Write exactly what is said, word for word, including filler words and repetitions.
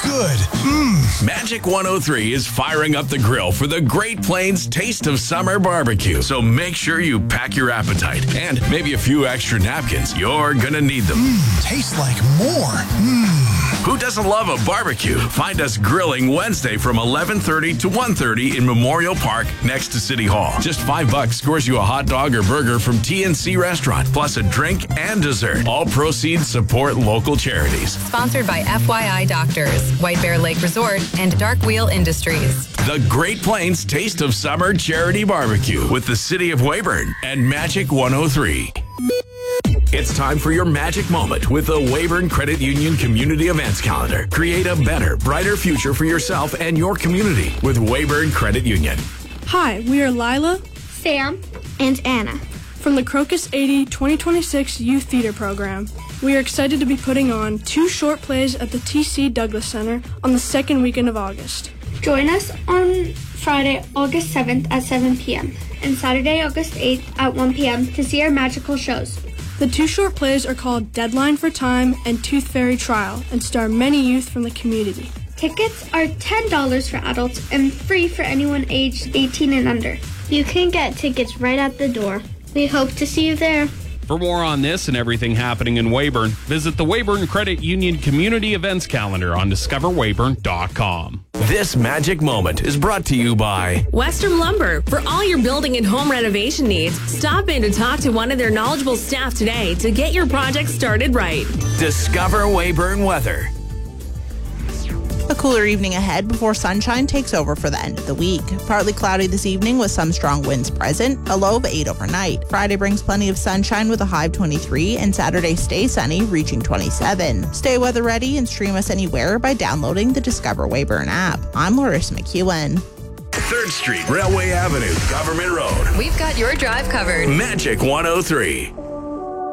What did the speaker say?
good. Mmm. Magic one oh three is firing up the grill for the Great Plains Taste of Summer barbecue. So make sure you pack your appetite and maybe a few extra napkins. You're gonna need them. Mmm, tastes like more. Mmm. Who doesn't love a barbecue? Find us grilling Wednesday from eleven thirty to one thirty in Memorial Park next to City Hall. Just five bucks scores you a hot dog or burger from T N C Restaurant, plus a drink and dessert. All proceeds support local charities. Sponsored by F Y I Doctors, White Bear Lake Resort, and Dark Wheel Industries. The Great Plains Taste of Summer Charity Barbecue with the City of Weyburn and Magic one oh three. It's time for your magic moment with the Weyburn Credit Union Community Events Calendar. Create a better, brighter future for yourself and your community with Weyburn Credit Union. Hi, we are Lila, Sam, and Anna from the Crocus eighty twenty twenty-six Youth Theater Program. We are excited to be putting on two short plays at the T C Douglas Center on the second weekend of August. Join us on Friday, August seventh at seven p.m. and Saturday, August eighth at one p.m. to see our magical shows. The two short plays are called Deadline for Time and Tooth Fairy Trial and star many youth from the community. Tickets are ten dollars for adults and free for anyone aged eighteen and under. You can get tickets right at the door. We hope to see you there. For more on this and everything happening in Weyburn, visit the Weyburn Credit Union Community Events Calendar on discover weyburn dot com. This magic moment is brought to you by Western Lumber. For all your building and home renovation needs, stop in to talk to one of their knowledgeable staff today to get your project started right. Discover Weyburn Weather. A cooler evening ahead before sunshine takes over for the end of the week. Partly cloudy this evening with some strong winds present, a low of eight overnight. Friday brings plenty of sunshine with a high of twenty-three, and Saturday stays sunny, reaching twenty-seven. Stay weather ready and stream us anywhere by downloading the Discover Weyburn app. I'm Larissa McEwen. third Street, Railway Avenue, Government Road. We've got your drive covered. Magic one oh three.